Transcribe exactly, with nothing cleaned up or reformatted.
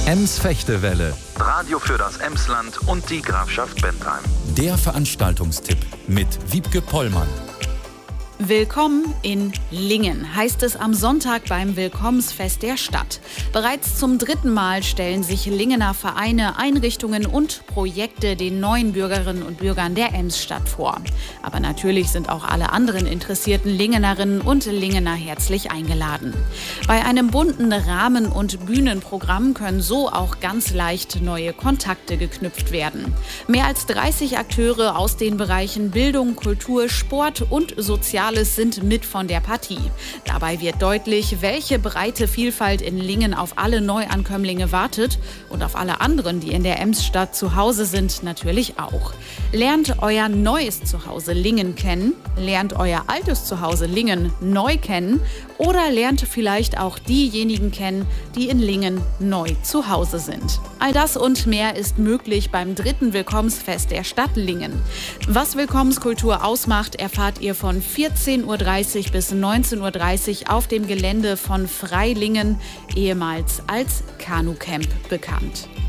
Ems-Fechtewelle, Radio für das Emsland und die Grafschaft Bentheim. der Veranstaltungstipp mit Wiebke Pollmann. Willkommen in Lingen, heißt es am Sonntag beim Willkommensfest der Stadt. Bereits zum dritten Mal stellen sich Lingener Vereine, Einrichtungen und Projekte den neuen Bürgerinnen und Bürgern der Emsstadt vor. Aber natürlich sind auch alle anderen interessierten Lingenerinnen und Lingener herzlich eingeladen. Bei einem bunten Rahmen- und Bühnenprogramm können so auch ganz leicht neue Kontakte geknüpft werden. Mehr als dreißig Akteure aus den Bereichen Bildung, Kultur, Sport und Soziales sind mit von der Partie. Dabei wird deutlich, welche breite Vielfalt in Lingen auf alle Neuankömmlinge wartet und auf alle anderen, die in der Emsstadt zu Hause sind, natürlich auch. Lernt euer neues Zuhause Lingen kennen, lernt euer altes Zuhause Lingen neu kennen oder lernt vielleicht auch diejenigen kennen, die in Lingen neu zu Hause sind. All das und mehr ist möglich beim dritten Willkommensfest der Stadt Lingen. Was Willkommenskultur ausmacht, erfahrt ihr von vierzehn Uhr dreißig bis neunzehn Uhr dreißig auf dem Gelände von Freilingen, ehemals als Kanu-Camp bekannt.